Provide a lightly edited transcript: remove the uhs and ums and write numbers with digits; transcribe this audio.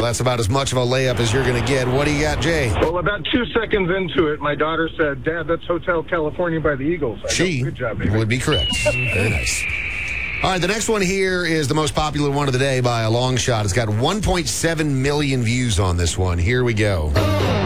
that's about as much of a layup as you're going to get. What do you got, Jay? Well, about 2 seconds into it, my daughter said, Dad, that's Hotel California by the Eagles. Good job, baby. Would be correct. Very nice. All right, the next one here is the most popular one of the day by a long shot. It's got 1.7 million views on this one. Here we go.